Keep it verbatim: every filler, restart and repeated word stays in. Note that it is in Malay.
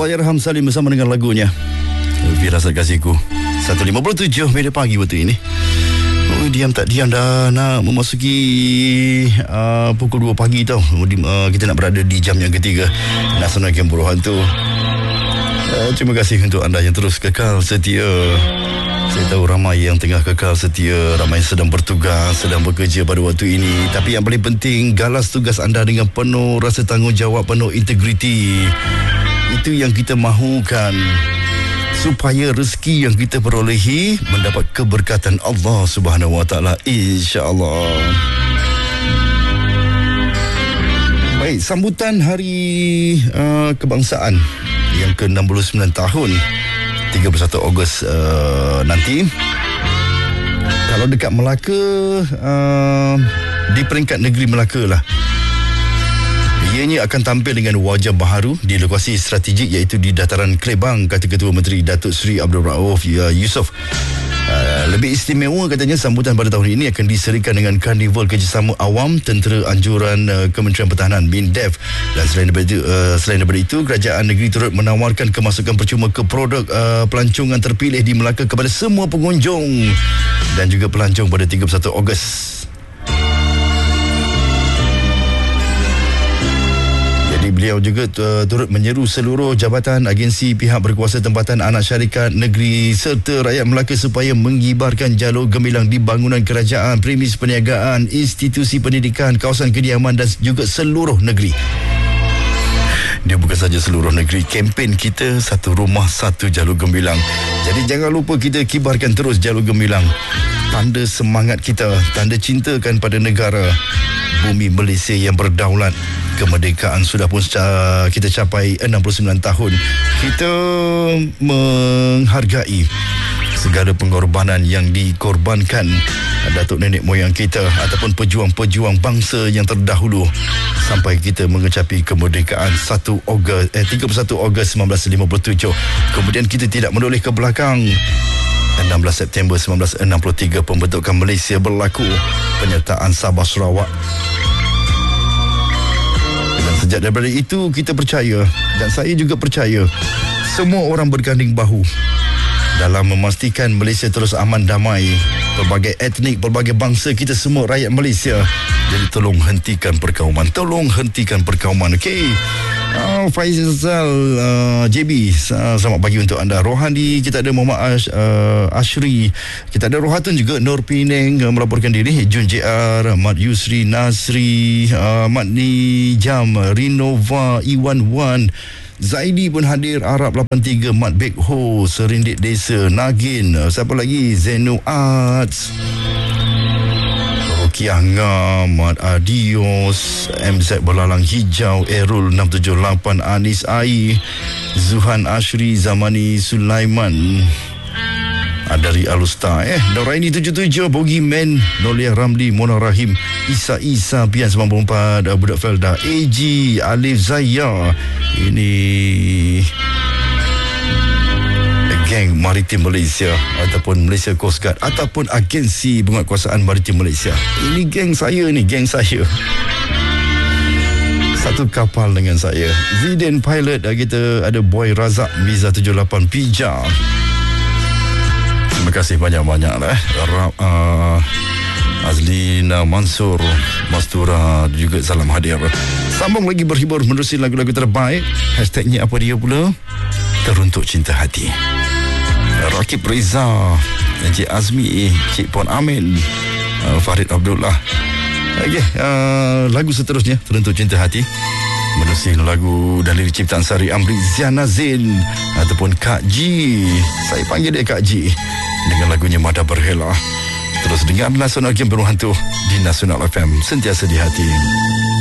Allahyarham Salim bersama dengan lagunya Firasat Kasihku. satu lima tujuh media pagi waktu ini. Oh, diam tak diam dah nak memasuki uh, pukul dua pagi tau. Uh, kita nak berada di jam yang ketiga Nasional Kem Berhantu. Uh, terima kasih untuk anda yang terus kekal setia. Saya tahu ramai yang tengah kekal setia, ramai yang sedang bertugas, sedang bekerja pada waktu ini. Tapi yang paling penting, galas tugas anda dengan penuh rasa tanggungjawab, penuh integriti. Itu yang kita mahukan, supaya rezeki yang kita perolehi mendapat keberkatan Allah Subhanahu Wa Taala, insya-Allah. Baik, sambutan Hari uh, Kebangsaan yang ke enam puluh sembilan tahun tiga puluh satu Ogos uh, nanti. Kalau dekat Melaka, uh, di peringkat negeri Melaka lah, ianya akan tampil dengan wajah baharu di lokasi strategik iaitu di Dataran Kelebang, kata Ketua Menteri Datuk Seri Abdul Rauf Yusof. Uh, lebih istimewa katanya, sambutan pada tahun ini akan diserikan dengan Karnival Kerjasama Awam Tentera Anjuran uh, Kementerian Pertahanan MINDEF. Dan selain daripada itu, uh, selain daripada itu kerajaan negeri turut menawarkan kemasukan percuma ke produk uh, pelancongan terpilih di Melaka kepada semua pengunjung dan juga pelancong pada tiga puluh satu Ogos. Beliau juga uh, turut menyeru seluruh jabatan, agensi, pihak berkuasa tempatan, anak syarikat negeri serta rakyat Melaka supaya mengibarkan jalur gemilang di bangunan kerajaan, premis perniagaan, institusi pendidikan, kawasan kediaman dan juga seluruh negeri. Dia bukan saja seluruh negeri. Kempen kita, satu rumah, satu jalur gemilang. Jadi jangan lupa kita kibarkan terus jalur gemilang. Tanda semangat kita, tanda cintakan pada negara, bumi Malaysia yang berdaulat. Kemerdekaan sudah pun kita capai enam puluh sembilan tahun. Kita menghargai segala pengorbanan yang dikorbankan datuk nenek moyang kita ataupun pejuang-pejuang bangsa yang terdahulu sampai kita mengecapi kemerdekaan satu Ogos eh tiga puluh satu Ogos seribu sembilan ratus lima puluh tujuh. Kemudian kita tidak menoleh ke belakang. enam belas September seribu sembilan ratus enam puluh tiga pembentukan Malaysia berlaku, penyertaan Sabah Sarawak. Dan sejak daripada itu kita percaya, dan saya juga percaya, semua orang berganding bahu dalam memastikan Malaysia terus aman damai. Pelbagai etnik, pelbagai bangsa, kita semua rakyat Malaysia. Jadi tolong hentikan perkauman, tolong hentikan perkauman. Okey. Uh, Faizal uh, J B, uh, selamat pagi untuk anda. Rohani, kita ada Muhammad Ash, uh, Ashri, kita ada Rohatun juga, Nur Penang uh, melaporkan diri, Jun J R, Mat Yusri Nasri, uh, Mat Nijam, Rinova, Iwan Wan, Zaidi pun hadir, Arab lapan tiga, Mat Bek Ho, Serindik Desa, Nagin, uh, siapa lagi, Zeno Arts, Kianga, Mat Adios, M Z Belalang Hijau, Erul enam tujuh lapan, Anis Ai, Zuhan Ashri, Zamani Sulaiman, Adari Alusta, eh, Noraini tujuh tujuh, Bogi Men, Nolia Ramli, Mona Rahim, Isa Isa, Pian sembilan puluh empat, Budak Felda, A G, Alif Zaya, ini Geng Maritim Malaysia ataupun Malaysia Coast Guard ataupun agensi penguatkuasaan maritim Malaysia. Ini geng saya ni, geng saya. Satu kapal dengan saya. Zidane Pilot, kita ada Boy Razak, Miza tujuh lapan Pija. Terima kasih banyak-banyak lah. Uh, Azlina Mansur, Mastura juga salam hadir. Sambung lagi berhibur menerusi lagu-lagu terbaik. Hashtagnya apa dia pula? Teruntuk Cinta Hati. Rakib Reza, Encik Azmi, Cik Puan Amin, uh, Farid Abdullah. Okay, uh, lagu seterusnya Teruntuk Cinta Hati menerusi lagu dari ciptaan Sari Amri Ziana Zain ataupun Kak G. Saya panggil dia Kak G, dengan lagunya Mada Berhela. Terus dengar Nasional Kem Berhantu di Nasional F M, sentiasa di hati.